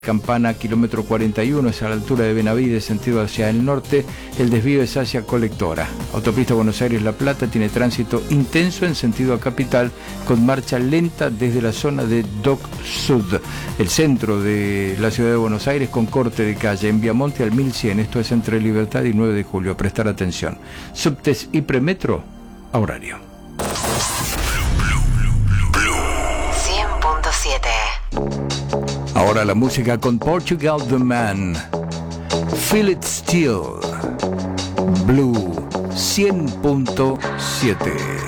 Campana, kilómetro 41, es a la altura de Benavides, sentido hacia el norte. El desvío es hacia Colectora. Autopista Buenos Aires-La Plata tiene tránsito intenso en sentido a capital, con marcha lenta desde la zona de Dock Sud. El centro de la ciudad de Buenos Aires con corte de calle en Viamonte al 1100, esto es entre Libertad y 9 de julio. Prestar atención. Subtes y premetro a horario. 100.7. Ahora la música con Portugal The Man. Feel It Still. Blue 100.7.